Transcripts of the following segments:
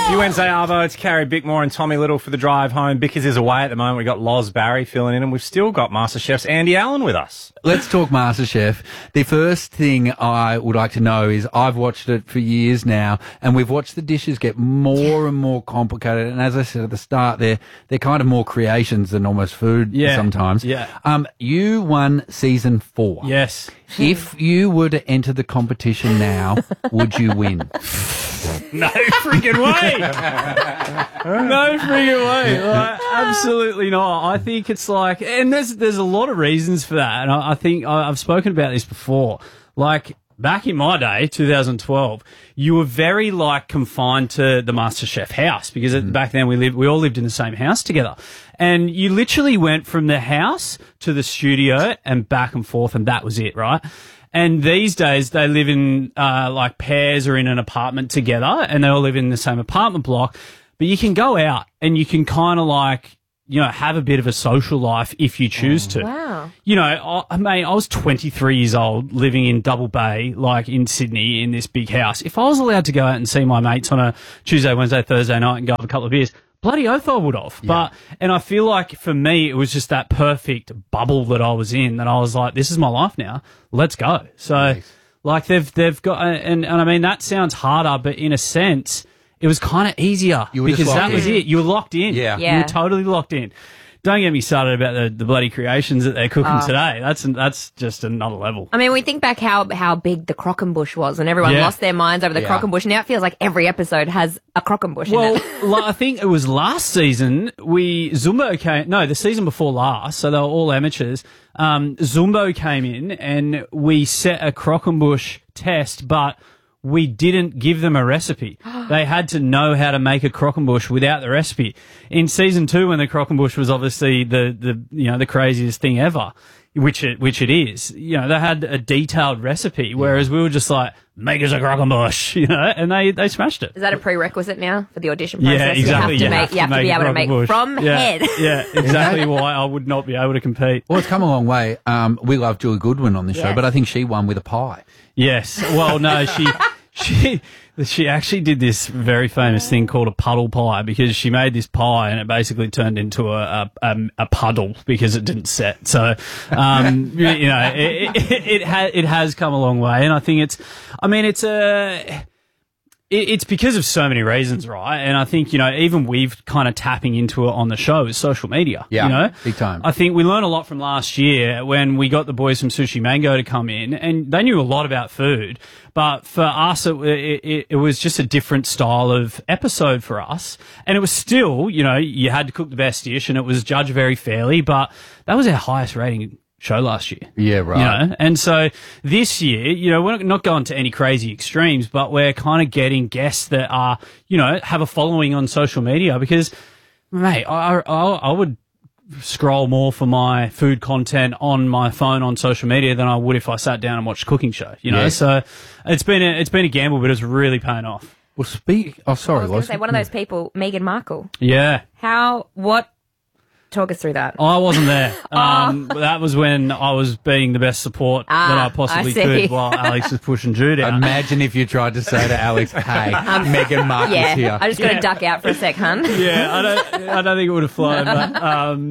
You Wednesday, Arvo. It's Carrie Bickmore and Tommy Little for the drive home. Bickers is away at the moment. We've got Loz Barry filling in, and we've still got MasterChef's Andy Allen with us. Let's talk MasterChef. The first thing I would like to know is I've watched it for years now, and we've watched the dishes get more and more complicated. And as I said at the start, they're kind of more creations than almost food sometimes. Yeah. You won season 4. Yes. If you were to enter the competition now, would you win? No freaking way. No freaking way. Like, absolutely not. I think it's like, and there's a lot of reasons for that. And I think I've spoken about this before. Like, back in my day, 2012, you were very confined to the MasterChef house because back then we all lived in the same house together. And you literally went from the house to the studio and back and forth, and that was it, right? And these days they live in pairs or in an apartment together, and they all live in the same apartment block. But you can go out and you can kind of have a bit of a social life if you choose to. Wow. I was 23 years old living in Double Bay, in Sydney, in this big house. If I was allowed to go out and see my mates on a Tuesday, Wednesday, Thursday night and go have a couple of beers, bloody oath I would have. Yeah. And I feel like for me, it was just that perfect bubble that I was in that I was like, this is my life now. Let's go. So they've got, and I mean, that sounds harder, but in a sense, it was kind of easier because that was it. You were locked in. Yeah. You were totally locked in. Don't get me started about the bloody creations that they're cooking today. That's just another level. I mean, we think back how big the Crockenbush was, and everyone lost their minds over the Crockenbush. Now it feels like every episode has a Crockenbush in it. I think it was last season the season before last, so they were all amateurs. Zumbo came in and we set a Crockenbush test, but we didn't give them a recipe. They had to know how to make a Crockenbush without the recipe. In season 2, when the Crockenbush was obviously the craziest thing ever, which it is, they had a detailed recipe, whereas we were just like, make us a Crockenbush, and they smashed it. Is that a prerequisite now for the audition process? Yeah, exactly. You have to be able to make from head. Yeah, exactly why I would not be able to compete. Well, it's come a long way. We love Julie Goodwin on the show, but I think she won with a pie. Yes. Well, no, she actually did this very famous thing called a puddle pie because she made this pie and it basically turned into a puddle because it didn't set. So, it has come a long way, and I think it's because of so many reasons, right? And I think, even we've kind of tapping into it on the show is social media. Yeah, big time. I think we learned a lot from last year when we got the boys from Sushi Mango to come in, and they knew a lot about food. But for us, it was just a different style of episode for us. And it was still, you had to cook the best dish and it was judged very fairly, but that was our highest rating show last year. Yeah, right. And so this year, we're not going to any crazy extremes, but we're kind of getting guests that are, have a following on social media because, mate, I would scroll more for my food content on my phone on social media than I would if I sat down and watched a cooking show, Yeah. So it's been a gamble, but it's really paying off. Well, I was going to say, one of those people, Meghan Markle. Yeah. Talk us through that. I wasn't there. That was when I was being the best support that I possibly could while Alex was pushing Jude out. Imagine if you tried to say to Alex, hey, Meghan Markle's here. I just got to duck out for a sec, hun. Yeah, I don't think it would have flown. But,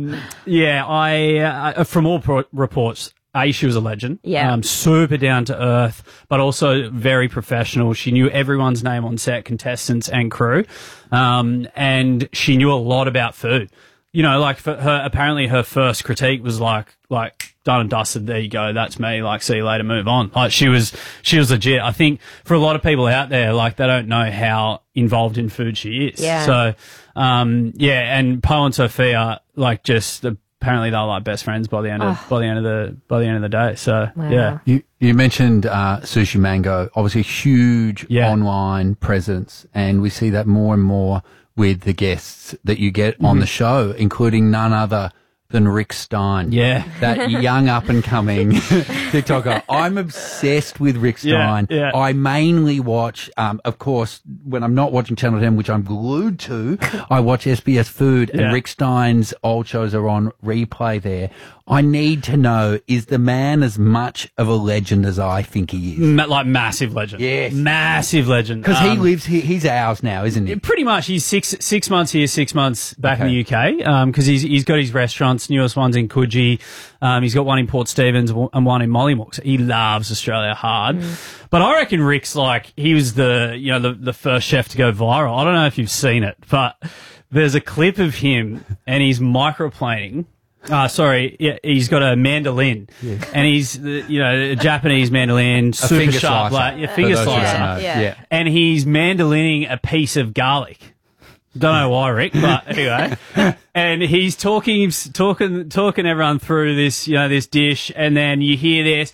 I from all reports, she was a legend. Yeah. Super down to earth, but also very professional. She knew everyone's name on set, contestants and crew. And she knew a lot about food. For her, apparently her first critique was like done and dusted. There you go. That's me. see you later. Move on. She was legit. I think for a lot of people out there, they don't know how involved in food she is. Yeah. So, and Poe and Sophia, apparently they're best friends by the end of the day. So, wow. Yeah. You mentioned Sushi Mango, obviously a huge online presence, and we see that more and more with the guests that you get on the show, including none other than Rick Stein. Yeah. That young up-and-coming TikToker. I'm obsessed with Rick Stein. Yeah. I mainly watch, of course, when I'm not watching Channel 10, which I'm glued to, I watch SBS Food, and Rick Stein's old shows are on replay there. I need to know, is the man as much of a legend as I think he is? Like massive legend. Yes. Massive legend. Because he lives, he's ours now, isn't he? Pretty much. He's six months here, 6 months back in the UK. Because he's got his restaurants, newest one's in Coogee. He's got one in Port Stephens and one in Mollymook. So he loves Australia hard. But I reckon Rick's like, he was the first chef to go viral. I don't know if you've seen it, but there's a clip of him and he's microplaning. He's got a mandolin, and he's a Japanese mandolin, super sharp, finger slicer, and he's mandolining a piece of garlic. Don't know why, Rick, but anyway, and he's talking everyone through this, this dish, and then you hear this,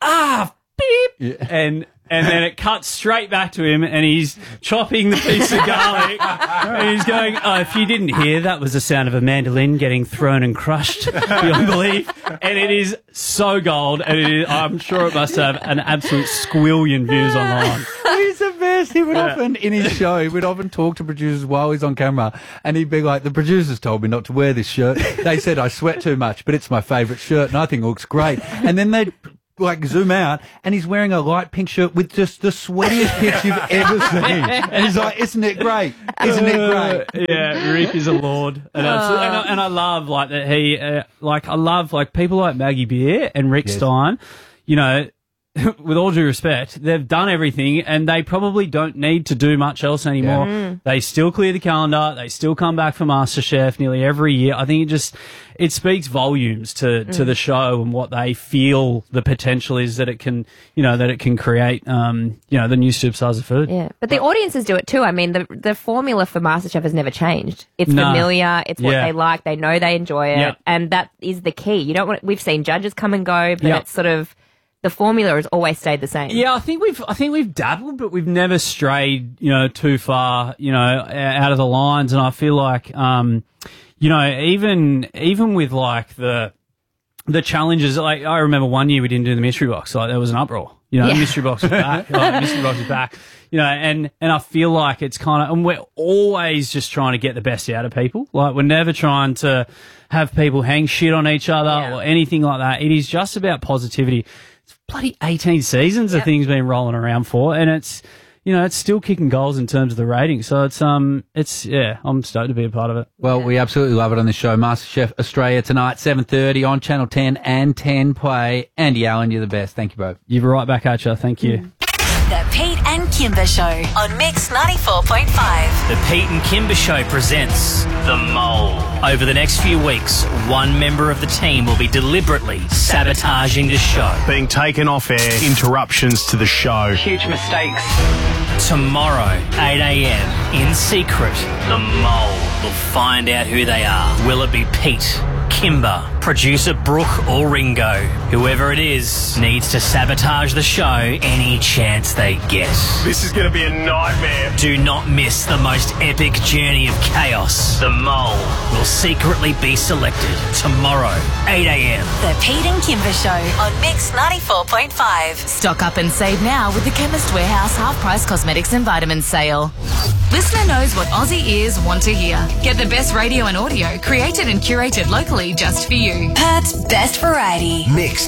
beep, and then it cuts straight back to him, and he's chopping the piece of garlic, and he's going, if you didn't hear, that was the sound of a mandolin getting thrown and crushed beyond belief. And it is so gold, and I'm sure it must have an absolute squillion views online. He's the best. He would often, in his show, he would often talk to producers while he's on camera, and he'd be like, the producers told me not to wear this shirt. They said I sweat too much, but it's my favourite shirt, and I think it looks great. And then they'd zoom out, and he's wearing a light pink shirt with just the sweatiest pics you've ever seen. And he's like, isn't it great? Isn't it great? Yeah, Rick is a lord. And I love, like, that he, I love, like, people like Maggie Beer and Rick Stein, with all due respect, they've done everything and they probably don't need to do much else anymore. Yeah. They still clear the calendar. They still come back for MasterChef nearly every year. I think it speaks volumes to the show and what they feel the potential is that it can, create, the new superstars of food. Yeah. But the audiences do it too. I mean, the formula for MasterChef has never changed. It's familiar. It's what they like. They know they enjoy it. Yep. And that is the key. We've seen judges come and go, but it's sort of, the formula has always stayed the same. Yeah, I think we've dabbled, but we've never strayed, too far, out of the lines. And I feel like, even with like the challenges, like I remember one year we didn't do the mystery box, like there was an uproar. The mystery box was back. Mystery box is back. And I feel like it's kind of, and we're always just trying to get the best out of people. Like we're never trying to have people hang shit on each other or anything like that. It is just about positivity. Bloody 18 seasons the thing's been rolling around for, and it's still kicking goals in terms of the rating. So I'm stoked to be a part of it. Well, we absolutely love it on this show. MasterChef Australia tonight, 7:30 on Channel 10 and 10 Play. Andy Allen, you're the best. Thank you both. You're right back at you. Thank you. The Pete and Kimber Show on Mix 94.5. The Pete and Kimber Show presents The Mole. Over the next few weeks, one member of the team will be deliberately sabotaging the show. Being taken off air, interruptions to the show. Huge mistakes. Tomorrow, 8 a.m, in secret, The Mole will find out who they are. Will it be Pete, Kimber, producer Brooke or Ringo? Whoever it is needs to sabotage the show any chance they get. This is going to be a nightmare. Do not miss the most epic journey of chaos. The Mole will secretly be selected tomorrow, 8 a.m. The Pete and Kimber Show on Mix 94.5. Stock up and save now with the Chemist Warehouse half-price cosmetics and vitamins sale. Listener knows what Aussie ears want to hear. Get the best radio and audio created and curated locally just for you. Perth's best variety. Mix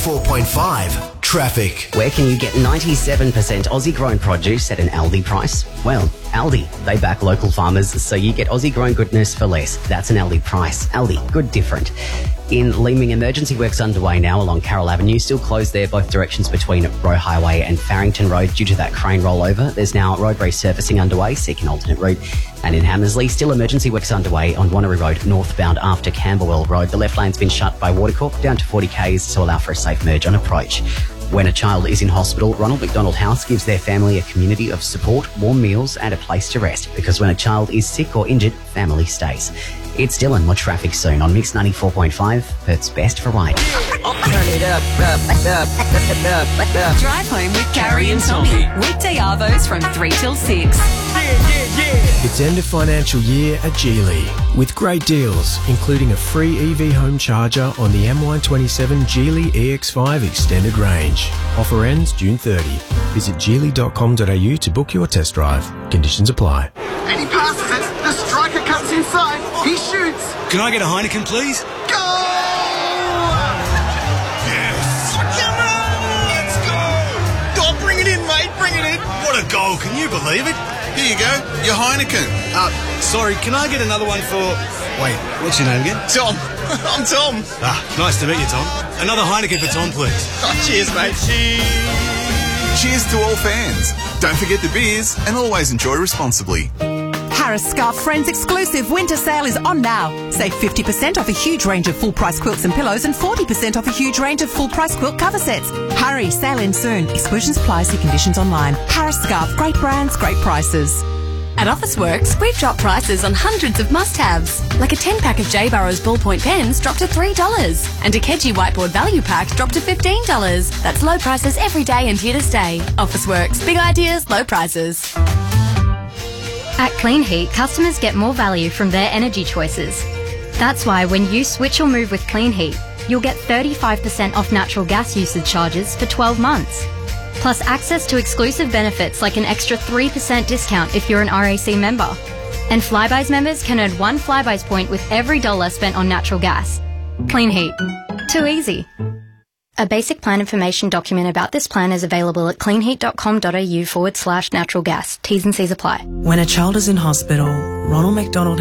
94.5. Traffic. Where can you get 97% Aussie grown produce at an Aldi price? Well, Aldi. They back local farmers, so you get Aussie grown goodness for less. That's an Aldi price. Aldi, good different. In Leeming, emergency works underway now along Carroll Avenue. Still closed there, both directions between Roe Highway and Farrington Road due to that crane rollover. There's now road resurfacing underway. Seek an alternate route. And in Hammersley, still emergency works underway on Wanneroo Road northbound after Camberwell Road. The left lane's been shut by Watercorp down to 40 k's to allow for a safe merge on approach. When a child is in hospital, Ronald McDonald House gives their family a community of support, warm meals and a place to rest. Because when a child is sick or injured, family stays. It's Dylan. More traffic soon on Mix 94.5. Perth's best variety. Turn it up. Drive home with Carrie and Tommy. Weekday arvos from 3 till 6. It's end of financial year at Geely with great deals, including a free EV home charger on the MY27 Geely EX5 extended range. Offer ends June 30. Visit geely.com.au to book your test drive. Conditions apply. And he passes it. The striker cuts inside. He shoots. Can I get a Heineken, please? Goal! Yes! Come on, let's go! Oh, bring it in, mate. Bring it in. What a goal! Can you believe it? Here you go. Your Heineken. Sorry, can I get another one for... Wait, what's your name again? Tom. I'm Tom. Nice to meet you, Tom. Another Heineken for Tom, please. Oh, cheers, mate. Cheers to all fans. Don't forget the beers and always enjoy responsibly. Harris Scarf Friends exclusive winter sale is on now. Save 50% off a huge range of full-price quilts and pillows and 40% off a huge range of full-price quilt cover sets. Hurry, sale ends soon. Exclusions apply, see conditions online. Harris Scarf, great brands, great prices. At Officeworks, we've dropped prices on hundreds of must-haves, like a 10-pack of J. Burrows ballpoint pens dropped to $3, and a Keji whiteboard value pack dropped to $15. That's low prices every day and here to stay. Officeworks, big ideas, low prices. At Clean Heat, customers get more value from their energy choices. That's why when you switch or move with Clean Heat, you'll get 35% off natural gas usage charges for 12 months. Plus access to exclusive benefits like an extra 3% discount if you're an RAC member. And Flybuys members can earn 1 Flybuys point with every $1 spent on natural gas. Clean Heat. Too easy. A basic plan information document about this plan is available at cleanheat.com.au/natural gas. T's and C's apply. When a child is in hospital, Ronald McDonald